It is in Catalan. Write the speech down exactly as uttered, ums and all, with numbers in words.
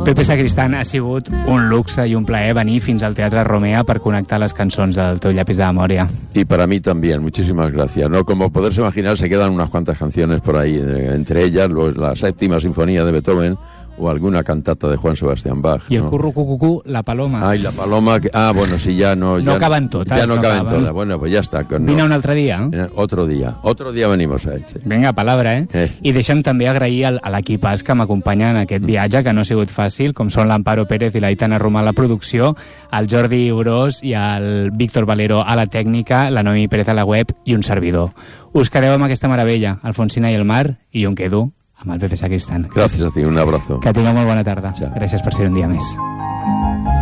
Pepe Sacristán, ha sigut un luxe y un plaer venir fins al Teatre Romea per connectar les cançons del teu llapis de memòria. Y para mí también, muchísimas gracias. No, como poderse imaginar, se quedan unas cuantas canciones por ahí, eh, entre ellas los, la séptima sinfonía de Beethoven o alguna cantata de Juan Sebastián Bach. Y el ¿no? curru cucucú, la paloma. Ay, la paloma, que, ah, bueno, sí, ya no... No ya, caben todas. Ya no, no caben caben. todas. Bueno, pues ya está. Con, Vine no. un altre dia. Eh, Otro día. Otro día venimos ahí, sí. Vinga, palabra, eh? Eh. I deixa'm també agrair al, a l'equipàs que m'acompanya en aquest viatge, que no ha sigut fàcil, com són l'Amparo Pérez i l'Aitana Romà a la producció, el Jordi Urós i el Víctor Valero a la tècnica, la Noemi Pérez a la web i un servidor. Us quedeu amb aquesta meravella, Alfonsina i el mar, i jo em quedo amb el Pepe Sacristán. Gracias a ti, un abrazo. Que tingueu molt bona tarda. Chao. Gràcies per ser un dia més.